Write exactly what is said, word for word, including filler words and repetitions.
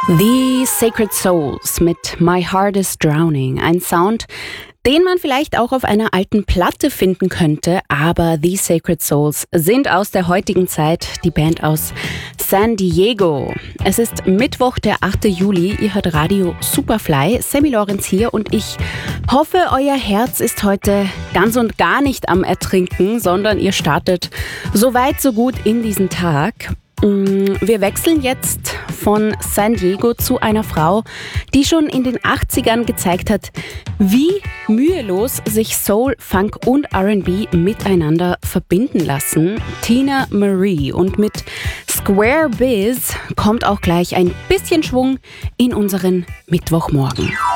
The Sacred Souls mit My Heart is Drowning. Ein Sound, den man vielleicht auch auf einer alten Platte finden könnte, aber The Sacred Souls sind aus der heutigen Zeit, die Band aus San Diego. Es ist Mittwoch, der achte Juli, ihr hört Radio Superfly, Sammy Lorenz hier und ich hoffe, euer Herz ist heute ganz und gar nicht am Ertrinken, sondern ihr startet so weit, so gut in diesen Tag. Wir wechseln jetzt von San Diego zu einer Frau, die schon in den achtzigern gezeigt hat, wie mühelos sich Soul, Funk und R and B miteinander verbinden lassen. Teena Marie. Und mit Square Biz kommt auch gleich ein bisschen Schwung in unseren Mittwochmorgen.